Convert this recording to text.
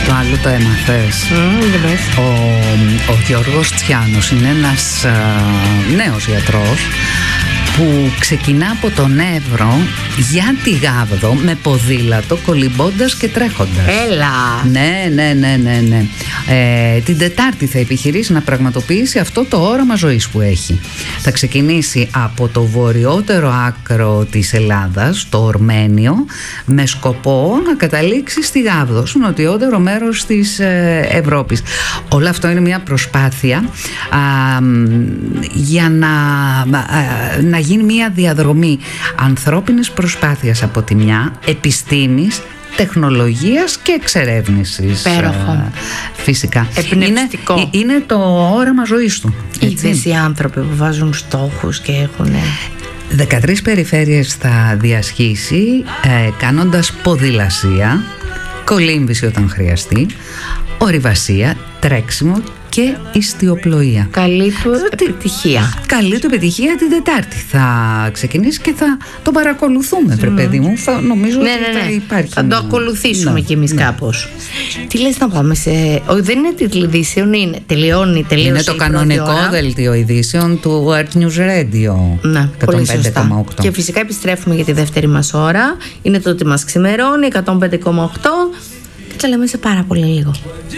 Το άλλο το έμαθες. Ο Γιώργος Τσιάνος είναι ένας νέος γιατρός που ξεκινά από τον Εύρο για τη Γάβδο με ποδήλατο, κολυμπώντας και τρέχοντας. Έλα! Ναι. Την Τετάρτη θα επιχειρήσει να πραγματοποιήσει αυτό το όραμα ζωής που έχει. Θα ξεκινήσει από το βορειότερο άκρο της Ελλάδας, το Ορμένιο, με σκοπό να καταλήξει στη Γάβδο, στο νοτιότερο μέρος της Ευρώπης. Όλο αυτό είναι μια προσπάθεια για να γίνει μια διαδρομή ανθρώπινης προσπάθειας από τη μια, επιστήμης, τεχνολογίας και εξερεύνησης. Υπέροχο. Φυσικά. Εμπνευστικό. Είναι το όραμα ζωής του. Είδες οι άνθρωποι που βάζουν στόχους και έχουν 13 περιφέρειες θα διασχίσει, κάνοντας ποδηλασία, κολύμβηση όταν χρειαστεί, ορειβασία, τρέξιμο και ιστιοπλοεία. Καλή του επιτυχία. Καλή του επιτυχία την Τετάρτη. Θα ξεκινήσει και θα το παρακολουθούμε, παιδί μου. Νομίζω ότι θα υπάρχει. Θα το ακολουθήσουμε κι εμείς κάπως. Τι λες να πάμε σε... δεν είναι τίτλοι ειδήσεων, τελειώνει. Είναι το κανονικό δελτίο ειδήσεων του Earth News Radio. Ναι, πολύ σωστά. Και φυσικά επιστρέφουμε για τη δεύτερη μας ώρα. Είναι το ότι μας ξημερώνει, 105,8. Και τα λέμε σε πάρα πολύ λίγο.